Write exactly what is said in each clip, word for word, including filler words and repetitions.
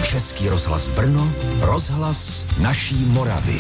Český rozhlas Brno, rozhlas naší Moravy.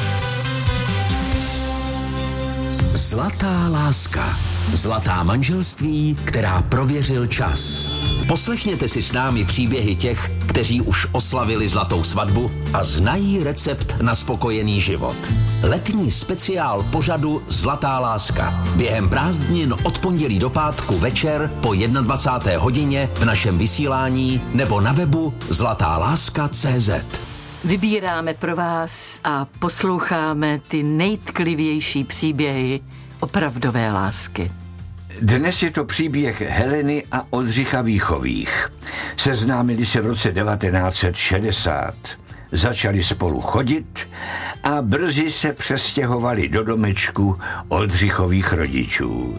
Zlatá láska. Zlatá manželství, která prověřil čas. Poslechněte si s námi příběhy těch, kteří už oslavili zlatou svatbu a znají recept na spokojený život. Letní speciál pořadu Zlatá láska. Během prázdnin od pondělí do pátku večer po dvacáté jedné hodině v našem vysílání nebo na webu zlatá láska tečka cé zet. Vybíráme pro vás a posloucháme ty nejtklivější příběhy opravdové lásky. Dnes je to příběh Heleny a Oldřicha Víchových. Seznámili se v roce devatenáct set šedesát. Začali spolu chodit a brzy se přestěhovali do domečku Oldřichových rodičů.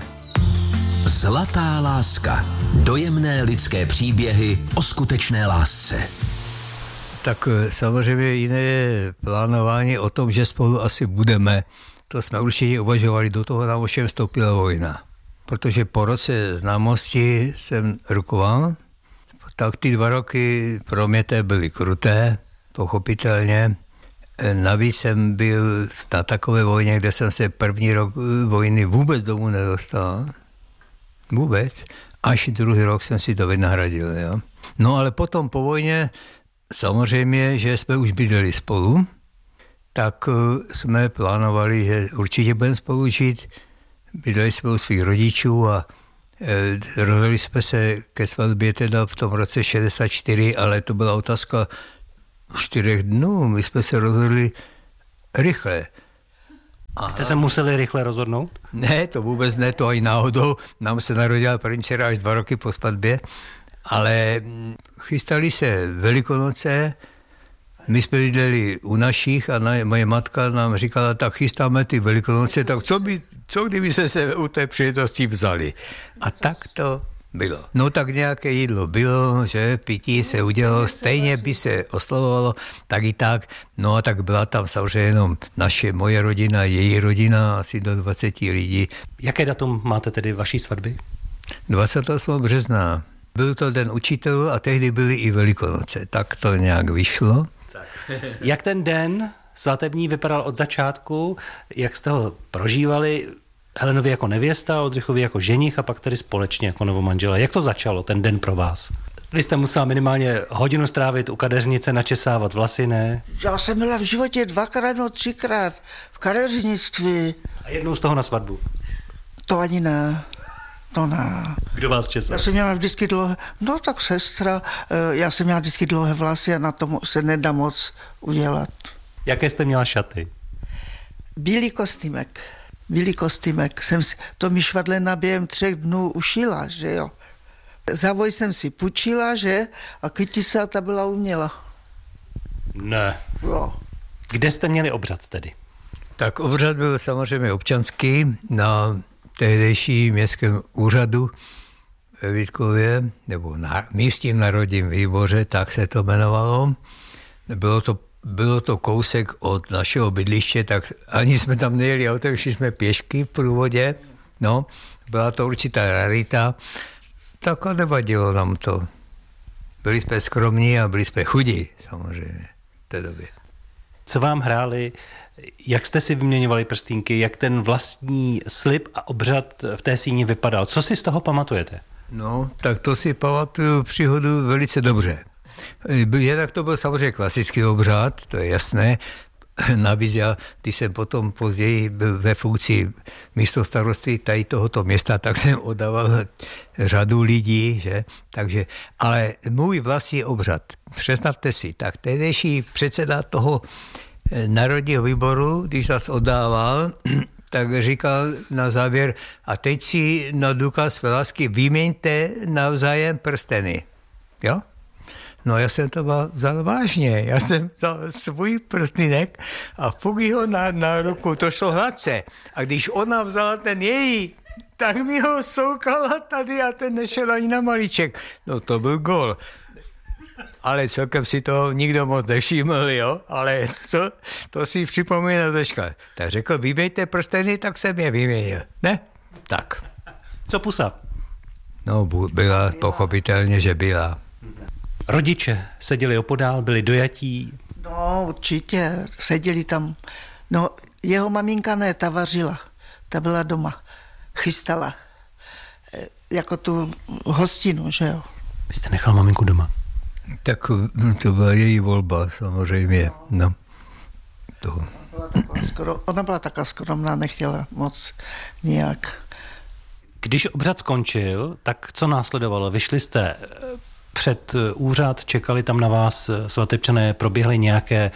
Zlatá láska. Dojemné lidské příběhy o skutečné lásce. Tak samozřejmě jiné je plánování o tom, že spolu asi budeme. To jsme určitě uvažovali, do toho nám ovšem vstoupila vojna. Protože po roce známosti jsem rukoval, tak ty dva roky pro mě to byly kruté, pochopitelně. Navíc jsem byl na takové vojně, kde jsem se první rok vojny vůbec domů nedostal. Vůbec. Až druhý rok jsem si to vynahradil. Jo. No ale potom po vojně, samozřejmě, že jsme už bydleli spolu, tak jsme plánovali, že určitě budeme spolu žít. Bydleli jsme u svých rodičů a e, rozhodli jsme se ke svatbě teda v tom roce šedesát čtyři, ale to byla otázka čtyřech dnů. My jsme se rozhodli rychle. A jste se museli rychle rozhodnout? Ne, to vůbec ne, to ani náhodou. Nám se narodila první dcera až dva roky po svatbě, ale chystali se Velikonoce. My jsme bydleli u našich a na, moje matka nám říkala, tak chystáme ty Velikonoce, tak co, by, co kdyby se se u té příležitosti vzali. A tak to bylo. No tak nějaké jídlo bylo, že pití se udělalo, stejně by se oslavovalo, tak i tak. No a tak byla tam samozřejmě jenom naše, moje rodina, její rodina, asi do dvacet lidí. Jaké datum máte tedy vaší svatby? dvacátého osmého března. Byl to den učitelů a tehdy byly i Velikonoce. Tak to nějak vyšlo. Jak ten den svatební vypadal od začátku, jak jste ho prožívali, Helenovi jako nevěsta, Oldřichovi jako ženich a pak tedy společně jako novomanželé. Jak to začalo, ten den pro vás? Vy jste musela minimálně hodinu strávit u kadeřnice, načesávat vlasy, ne? Já jsem byla v životě dvakrát, no třikrát v kadeřnictví. A jednou z toho na svatbu? To ani ne. To ne. Kdo vás česal? Já jsem měla vždycky dlouhé, no tak sestra, já jsem měla vždycky dlouhé vlasy a na tom se nedá moc udělat. Jaké jste měla šaty? Bílý kostýmek. Bílý kostýmek. Jsem si, to mi švadlena během třech dnů ušila, že jo. Závoj jsem si půjčila, že? A kytisa ta byla uměla. Ne. Jo. Kde jste měli obřad tedy? Tak obřad byl samozřejmě občanský na tehdejší městském úřadu ve Vítkově, nebo na místním národním výboře, tak se to jmenovalo. Bylo to, bylo to kousek od našeho bydliště, tak ani jsme tam nejeli autem, šli jsme pěšky v průvodě. No, byla to určitá rarita, tak a nevadilo nám to. Byli jsme skromní a byli jsme chudí, samozřejmě, v té době. Co vám hráli? Jak jste si vyměňovali prstínky, jak ten vlastní slib a obřad v té síni vypadal? Co si z toho pamatujete? No, tak to si pamatuju příhodu velice dobře. Jednak to byl samozřejmě klasický obřad, to je jasné. Navíc já, když jsem potom později byl ve funkci místostarosty tady tohoto města, tak jsem oddával řadu lidí, že? Takže, ale můj vlastní obřad, představte si, tak tehdejší předseda toho Národního výboru, když nás oddával, tak říkal na závěr, a teď si na důkaz své lásky vyměňte navzájem prsteny. Jo? No já jsem to vzal vážně. Já jsem vzal svůj prstýnek a fuk ho na, na ruku, to šlo hladce. A když ona vzala ten její, tak mi ho soukala tady a ten nešel ani na malíček. No to byl gól. Ale celkem si to nikdo moc nevšiml, jo, ale to, to si připomínal dneška. Tak řekl, vyměňte prsteny, tak jsem je vyměnil, ne? Tak. Co pusa? No, byla, pochopitelně, že byla. Rodiče seděli opodál, byli dojatí? No, určitě, seděli tam. No, jeho maminka ne, ta vařila, ta byla doma, chystala, jako tu hostinu, že jo. Vy jste nechal maminku doma? Tak to byla její volba, samozřejmě, no. To. Ona byla taková, skoro, ona byla taková skromná, nechtěla moc nějak. Když obřad skončil, tak co následovalo? Vyšli jste před úřad, čekali tam na vás svatebčané, proběhly nějaké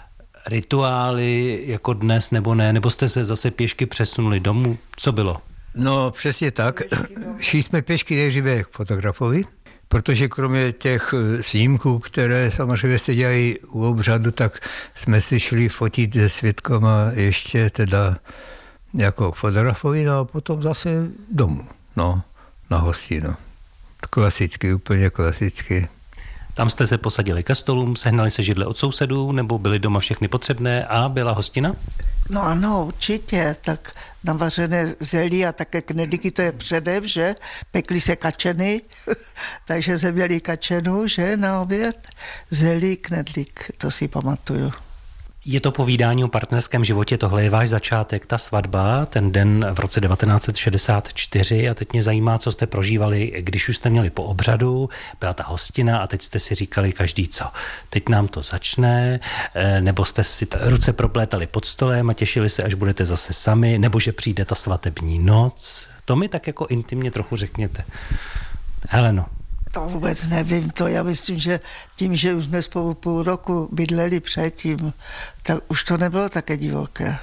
rituály jako dnes nebo ne, nebo jste se zase pěšky přesunuli domů? Co bylo? No přesně tak. Šli jsme pěšky nejdříve k fotografovi, protože kromě těch snímků, které samozřejmě se dělají u obřadu, tak jsme si šli fotit se svědkama ještě teda jako k fotografovi, no a potom zase domů, no, na hostinu. Klasicky, úplně klasicky. Tam jste se posadili ke stolům, sehnali se židle od sousedů, nebo byly doma všechny potřebné a byla hostina? No ano, určitě, tak navařené zelí a také knedlíky, to je předem, že? Pekly se kačeny, takže jsme měli kačenu, že, na oběd. Zelí, knedlík, to si pamatuju. Je to povídání o partnerském životě, tohle je váš začátek, ta svatba, ten den v roce devatenáct set šedesát čtyři a teď mě zajímá, co jste prožívali, když už jste měli po obřadu, byla ta hostina a teď jste si říkali každý co. Teď nám to začne, nebo jste si ta ruce proplétali pod stolem a těšili se, až budete zase sami, nebo že přijde ta svatební noc. To mi tak jako intimně trochu řekněte. Heleno. To vůbec nevím, to já myslím, že tím, že už jsme spolu půl roku bydleli předtím, tak už to nebylo také divoké.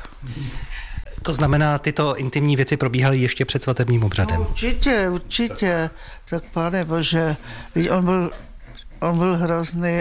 To znamená, tyto intimní věci probíhaly ještě před svatebním obřadem? No, určitě, určitě. Tak pane bože, on byl, on byl hrozný.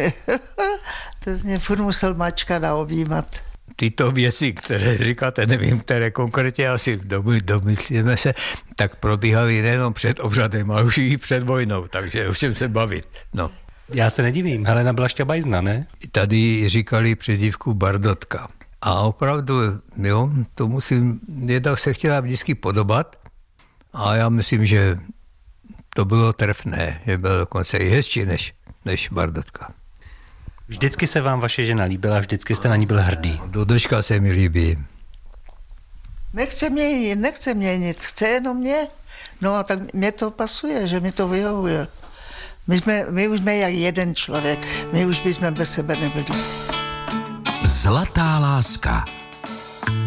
Ten mě furt musel mačkat a objímat. Tyto věci, které říkáte, nevím, které konkrétně asi domyslíme se, tak probíhaly nejenom před obřadem, ale už i před vojnou, takže o čem se bavit. No. Já se nedivím, Helena byla šťabajzna, ne? Tady říkali přezdívku Bardotka. A opravdu, jo, to musím, jednak se chtěla vždycky podobat a já myslím, že to bylo trefné, že bylo dokonce i hezčí než, než Bardotka. Vždycky se vám vaše žena líbila, vždycky jste na ní byl hrdý. Do dneška se mi líbí. Nechce měnit, nechce měnit, chce jenom mě. No a tak mě to pasuje, že mi to vyhovuje. My, jsme, my už jsme jak jeden člověk, my už bychom bez sebe nebyli. Zlatá láska.